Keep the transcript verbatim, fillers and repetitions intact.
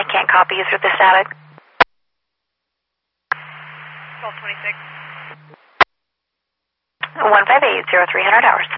can't copy you through the static. twelve twenty-six. one five eight zero three hundred hours.